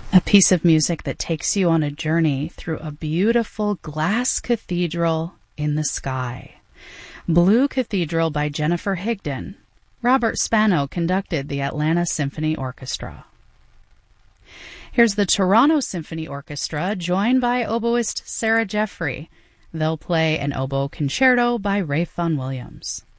A piece of music that takes you on a journey through a beautiful glass cathedral in the sky. Blue Cathedral by Jennifer Higdon. Robert Spano conducted the Atlanta Symphony Orchestra. Here's the Toronto Symphony Orchestra, joined by oboist Sarah Jeffrey. They'll play an oboe concerto by Ralph Vaughan Williams.